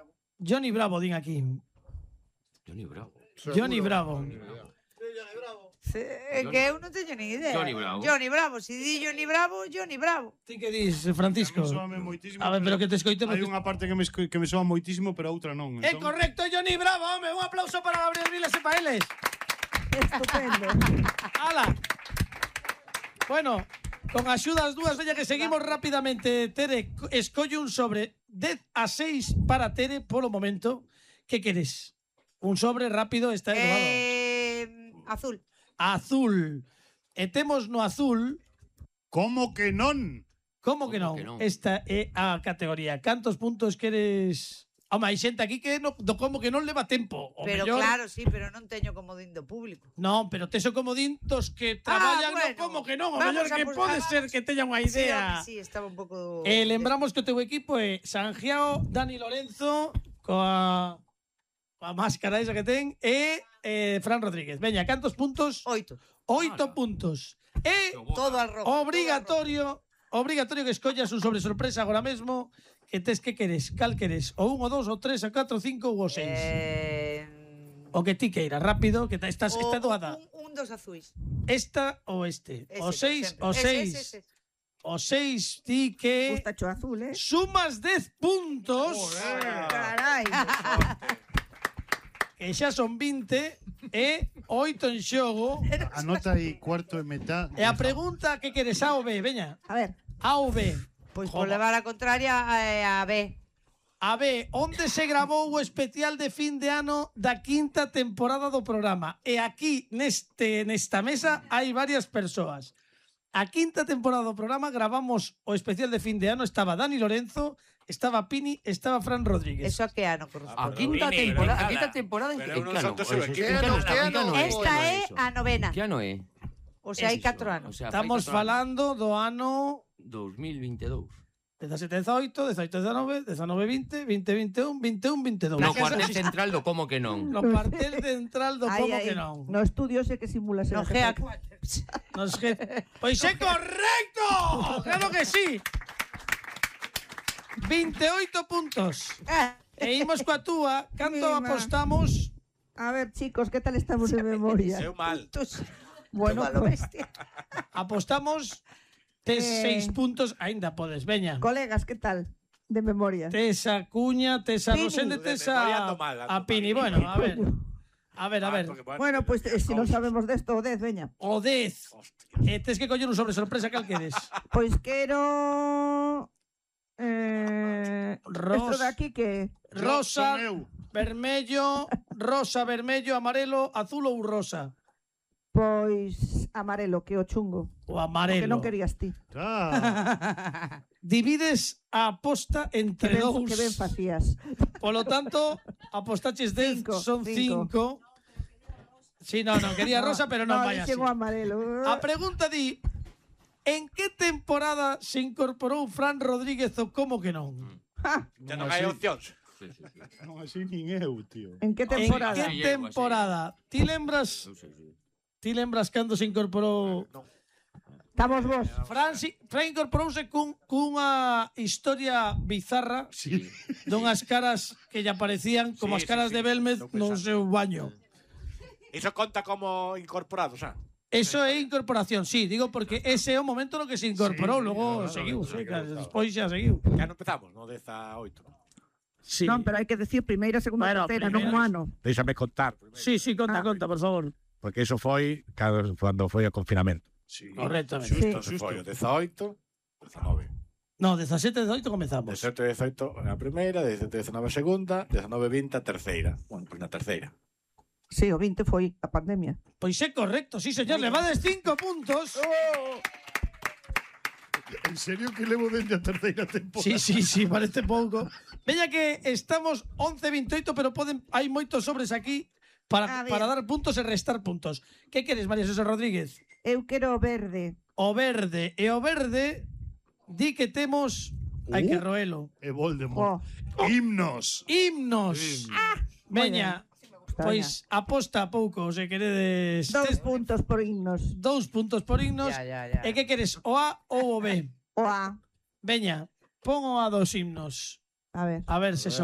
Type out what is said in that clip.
Johnny Bravo, din aquí. Johnny Bravo. Johnny Bravo. Que eu non teño ni idea. Johnny Bravo. Johnny Bravo. Si di Johnny Bravo, Johnny Bravo. Ti que dis, Francisco? Soame moitísimo. A ver, pero que te escoitemos. Hai unha parte que me soa moitísimo, pero a outra non. É correcto, Johnny Bravo, home, un aplauso para Gabriel Vilas e para eles. Estupendo. ¡Hala! Bueno, con axuda das dúas, veña que seguimos rapidamente. Tere, escolle un sobre 10-6 para Tere polo momento. Que queres? Un sobre rápido, está errado. Azul. Azul. E temos no azul... Como que non? Como que non? Esta é a categoría. Cantos puntos queres... Home, hai xente aquí que no, como que non leva tempo. O Pero mellor... claro, sí, pero non teño comodín do público. Non, pero teso comodín dos que traballan bueno. no como que non. O Vamos mellor a que por- pode vamos. ser que teña unha idea. Sí, estaba un pouco... Lembramos que o teu equipo é Sangiao, Dani Lorenzo, coa máscara esa que ten, e Fran Rodríguez. Veña, cantos puntos? 8. 8 puntos. E Todo al rojo. Obrigatorio que escollas un sobre sorpresa agora mesmo. Que tes que queres? Cal queres? O 1, o 2, o 3, o 4, o 5 ou o 6? O que ti queiras, rápido, que está doada. Un dos azuis. Esta ou este? Ese, O 6, por o exemplo. 6. Ese. O 6 ti que Gustacho azul, sumas 10 puntos. Carai. Que xa son 20 e 8 en xogo. Anota aí cuarto e metá. E a pregunta que queres, A ou B, veña. A ver. A ou B. Pois por levar a contraria a B. A B, onde se grabou o especial de fin de ano da quinta temporada do programa. E aquí, nesta mesa, hai varias persoas. A quinta temporada do programa gravamos o especial de fin de ano. Estaba Dani Lorenzo, estaba Pini, estaba Fran Rodríguez. Eso a que ano A corresponde? quinta temporada en que ano? Esta é a novena. Que ano é? O sea, hai 4 anos. O sea, Estamos fai 4 anos. falando do ano 2022. 17-18, 18-19, 19-20, 20-21, 21-22. No cuartel central do como que non. No cuartel central do como que non. No estudio sé que simula ser. No GEAC. Pois é correcto! Claro que sí. 28 puntos. E imos coa túa. Canto Mima. apostamos? A ver, chicos, ¿qué tal estamos de memoria? Seu mal. Bueno, Apostamos. Tes 6 puntos, aínda podes, veña. colegas, ¿qué tal de memoria? Tes a Cuña, tes a Pini. Rosende, tes Memoria a ando mal, ando a Pini. mal. Bueno, a ver. A ver. Bueno, pues si no sabemos de esto, o 10, veña. O 10. Tes que coller un sobre sorpresa, cal queres? Pois quero... esto de aquí que... Rosa, Son eu. vermello, rosa, vermello, amarelo, azul ou rosa? Pois amarelo, que o chungo. O Que amarelo. non querías ti. Divides a aposta entre dous. Que ben facías. Polo tanto, apostaches 10, son 5. Sí, no, quería rosa, pero non vai así. Chego amarelo. A pregunta di, en que temporada se incorporou Fran Rodríguez o como que non? Ya non hai opcións. Non así nin eu, tío. En que En temporada? que temporada? Ti lembras cando se incorporou? Estamos vos. Fran incorporouse cunha historia bizarra dunhas caras que lle aparecían como as caras de Belmez no seu baño. Iso conta como incorporado, xa. Eso é incorporación, sí, digo porque ese é o momento no que se incorporou, logo seguiu, despois xa seguiu. Ya non empezamos, no 18. Sí. Non, pero hai que decir primeira, segunda, Bueno, terceira, non un ano. Déixame contar. Sí, conta, por favor. Porque iso foi cando foi o confinamento. Sí. Correctamente. Xusto, foi o 18, 19. No, 17, 18 comezamos. 17 e 18 na primeira, 17 e 19 a segunda, 19 e 20 a terceira. Bueno, pois na terceira. Sí, o 20 foi a pandemia. Pois é correcto, sí, señor, levades 5 puntos. En serio que levo dende a terceira temporada? Sí, parece pouco. Veña que estamos 11-28, pero hai moitos sobres aquí para dar puntos e restar puntos. Que queres, María José Rodríguez? Eu quero o verde. O verde. E o verde di que temos... Hai que roelo. E Voldemort. Himnos. Himnos. Veña, pois aposta pouco, se queredes... 2 puntos por himnos. 2 puntos por himnos. Ya. E que queres, o A ou o B? O A. Veña, pon o A dos himnos. A ver Se